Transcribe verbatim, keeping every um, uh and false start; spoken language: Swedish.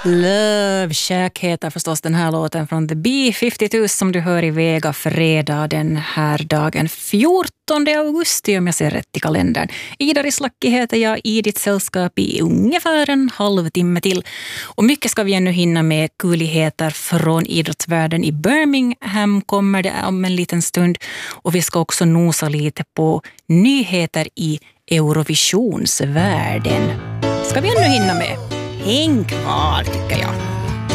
Love Shack heter förstås den här låten från The B femtiotvå som du hör i Vega fredag den här dagen fjortonde augusti om jag ser rätt i kalendern. Ida Rislacki heter jag i ditt sällskap i ungefär en halvtimme till. Och mycket ska vi ännu hinna med. Kuligheter från idrottsvärlden i Birmingham kommer det om en liten stund. Och vi ska också nosa lite på nyheter i Eurovisionsvärlden. Ska vi ännu hinna med? Häng kvar tycker jag.